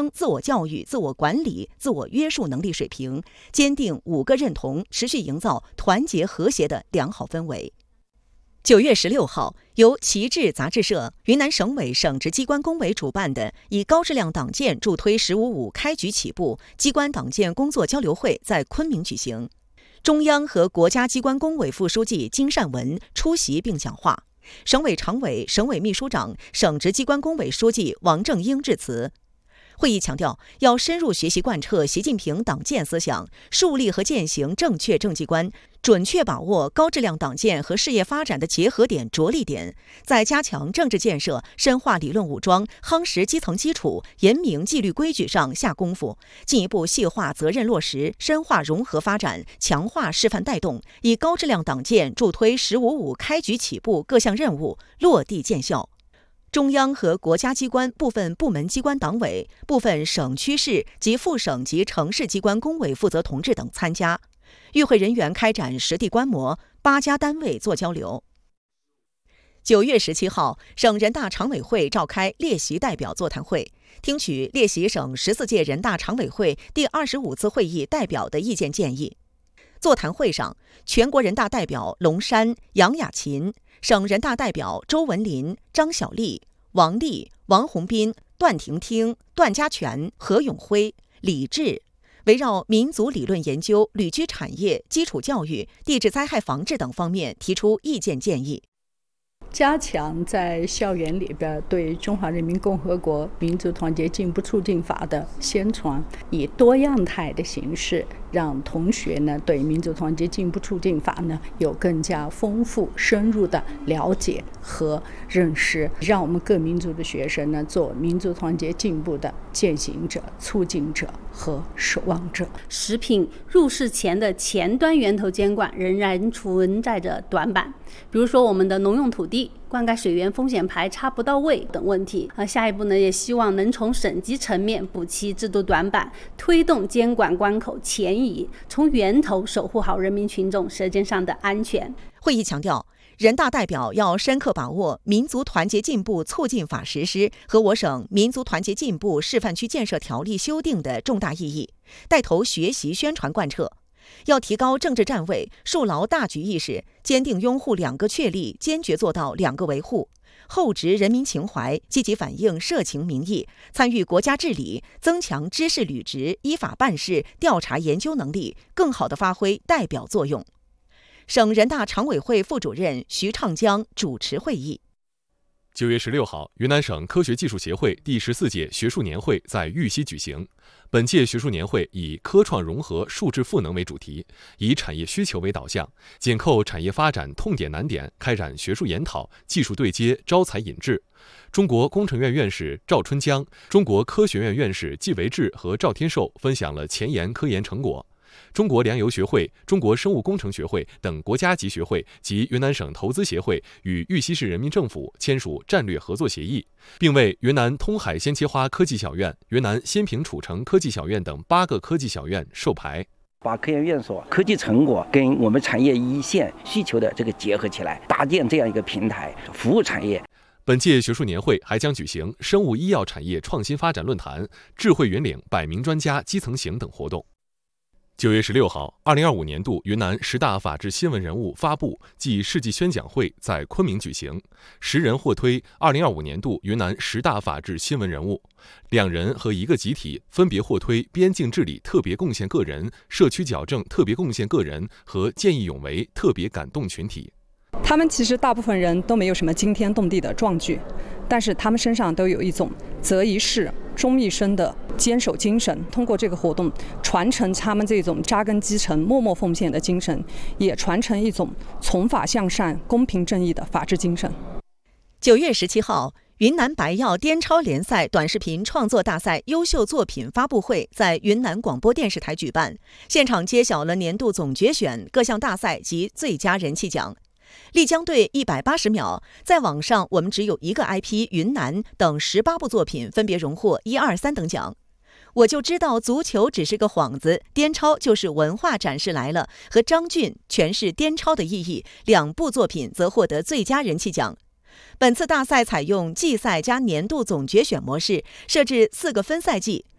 升自我教育、自我管理、自我约束能力水平，坚定5个认同，持续营造团结和谐的良好氛围。9月16号，由旗帜杂志社、云南省委省直机关工委主办的以高质量党建助推“1055”开局起步机关党建工作交流会在昆明举行。中央和国家机关工委副书记金善文出席并讲话，省委常委、省委秘书长、省直机关工委书记王正英致辞。会议强调，要深入学习贯彻习近平党建思想，树立和践行正确政绩观，准确把握高质量党建和事业发展的结合点、着力点，在加强政治建设、深化理论武装、夯实基层基础、严明纪律规矩上下功夫，进一步细化责任落实，深化融合发展，强化示范带动，以高质量党建助推“1055”开局起步各项任务落地见效。中央和国家机关部分部门机关党委、部分省区市及副省级城市机关工委负责同志等参加。与会人员开展实地观摩，8家单位做交流。9月17号，省人大常委会召开列席代表座谈会，听取列席省14届人大常委会第25次会议代表的意见建议。座谈会上，全国人大代表龙山、杨雅琴，省人大代表周文林、张晓丽、王丽、王宏斌、段婷婷、段家全、何永辉、李志，围绕民族理论研究、旅居产业、基础教育、地质灾害防治等方面提出意见建议。 加强在校园里边对中华人民共和国民族团结进步促进法的宣传，以多样态的形式让同学呢对民族团结进步促进法呢有更加丰富深入的了解和认识，让我们各民族的学生呢做民族团结进步的践行者、促进者和守望者。 食品入市前的前端源头监管仍然存在着短板，比如说我们的农用土地、灌溉水源风险排查不到位等问题。下一步呢，也希望能从省级层面补齐制度短板，推动监管关口前移，从源头守护好人民群众舌尖上的安全。 会议强调，人大代表要深刻把握《民族团结进步促进法》实施和我省民族团结进步示范区建设条例修订的重大意义，带头学习宣传贯彻。要提高政治站位，树牢大局意识，坚定拥护2个确立，坚决做到2个维护，厚植人民情怀，积极反映社情民意，参与国家治理，增强知识履职、依法办事、调查研究能力，更好地发挥代表作用。省人大常委会副主任徐畅江主持会议。 9月16号，云南省科学技术协会第14届学术年会在玉溪举行。本届学术年会以科创融合、数字赋能为主题，以产业需求为导向，紧扣产业发展痛点难点，开展学术研讨、技术对接、招才引智。中国工程院院士赵春江、中国科学院院士季维志和赵天寿分享了前沿科研成果。中国粮油学会、中国生物工程学会等国家级学会及云南省投资协会与玉溪市人民政府签署战略合作协议，并为云南通海鲜切花科技小院、云南新平褚城科技小院等8个科技小院授牌， 把科研院所科技成果跟我们产业一线需求的这个结合起来，搭建这样一个平台，服务产业。 本届学术年会还将举行生物医药产业创新发展论坛、智慧云岭100名专家基层行等活动。9月16号，2025年度云南10大法治新闻人物发布暨事迹宣讲会在昆明举行，10人获推2025年度云南10大法治新闻人物，2人和1个集体分别获推边境治理特别贡献个人、社区矫正特别贡献个人和见义勇为特别感动群体。 他们其实大部分人都没有什么惊天动地的壮举，但是他们身上都有一种择一事终一生的坚守精神。通过这个活动，传承他们这种扎根基层、默默奉献的精神，也传承一种从法向善、公平正义的法治精神。 9月17号，云南白药滇超联赛短视频创作大赛优秀作品发布会在云南广播电视台举办，现场揭晓了年度总决选、各项大赛及最佳人气奖。丽江队180秒，在网上我们只有1个 IP 云南等18部作品分别荣获1、2、3等奖。我就知道足球只是个幌子，滇超就是文化展示来了和张俊诠释滇超的意义2部作品则获得最佳人气奖。本次大赛采用季赛加年度总决选模式，设置4个分赛季，